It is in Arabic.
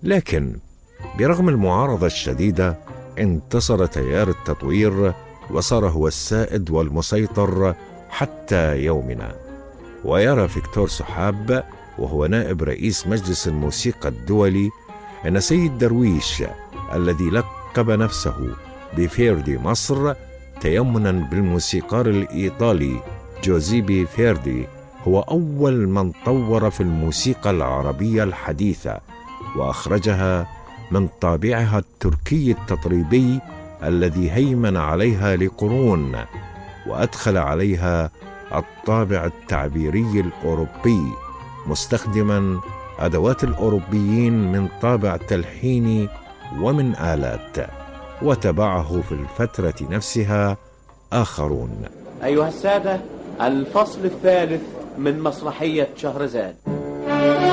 لكن برغم المعارضة الشديدة انتصر تيار التطوير وصار هو السائد والمسيطر حتى يومنا. ويرى فيكتور سحاب وهو نائب رئيس مجلس الموسيقى الدولي أن سيد درويش الذي لقب نفسه بفيردي مصر تيمنا بالموسيقار الإيطالي جوزيبي فيردي هو أول من طور في الموسيقى العربية الحديثة وأخرجها من طابعها التركي التطريبي الذي هيمن عليها لقرون، وأدخل عليها الطابع التعبيري الأوروبي مستخدما أدوات الأوروبيين من طابع تلحيني ومن آلات، وتبعه في الفترة نفسها آخرون. أيها السادة، الفصل الثالث من مسرحية شهرزاد.